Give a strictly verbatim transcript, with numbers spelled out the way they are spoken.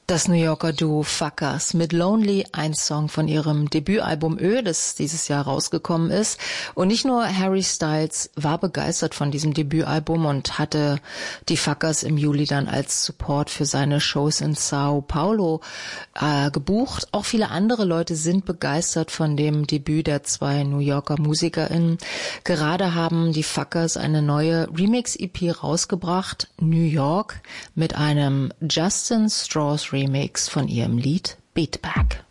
Das New Yorker Duo Fuckers mit Lonely, ein Song von ihrem Debütalbum Ö, das dieses Jahr rausgekommen ist. Und nicht nur Harry Styles war begeistert von diesem Debütalbum und hatte die Fuckers im Juli dann als Support für seine Shows in Sao Paulo äh, gebucht. Auch viele andere Leute sind begeistert von dem Debüt der zwei New Yorker MusikerInnen. Gerade haben die Fuckers eine neue Remix-E P rausgebracht, New York, mit einem Justin Strauss Remix von ihrem Lied Beat Back.